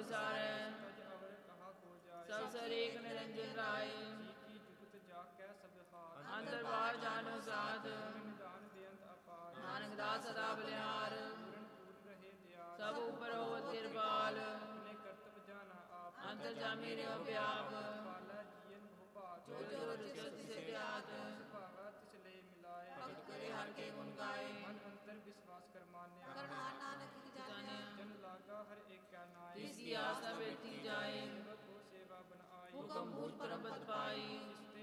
ਵਿਸਾਰੈ ਤਜ ਅਵਰ ਕਹਾ ਕੋ ਜਾਏ ਸਭ ਸਰੇਕ ਨਿਰੰਜਨ ਰਾਏ ਜੀ ਕੀ ਜੁਗਤ ਜਾ ਕੈ ਸਭ ਹਾਰ ਅੰਤਰ ਬਾਹਰ ਜਾਣੋ ਸਾਧ ਨਿਦਾਨ ਬੇਅੰਤ ਅਪਾਰ ਨਾਨਕ ਦਾਸ ਸਦਾ ਬਲਿਹਾਰ ਪੂਰਨ ਪੂਰਨ ਰਹੇ ਦਿਆਲ ਸਭ ਉਪਰ ਹੋਵਤ ਕਿਰਪਾਲ ਨੇ ਕਰਤਬ ਜਾਣਾ ਆਪ ਅੰਤਰ ਜਾਮੀ ਰਿਓ ਵਿਆਪ ਪਾਲਾ ਜੀਨ ਬਹੁ ਭਾਗ ਜੋ ਜੋ ਰਚਿਤ ਤਿਸੇ ਧਿਆਤ ਸੁਭਾਵਾ ਤਿਸ ਲਈ ਮਿਲਾਏ ਭਗਤ ਕਰੇ ਹਰ ਕੇ ਗੁਣ ਗਾਏ ਮਨ ਅੰਤਰ ਵਿਸ਼ਵਾਸ ਕਰ ਮਾਨਿਆ ਕਰਨਾਨ ਨਾਨਕ ਕੀ ਜਾਣਿਆ ਜਨ ਲਾਗਾ ਹਰ ਇੱਕ ਕੈ ਨਾਏ ਤਿਸ ਕੀ ਆਸ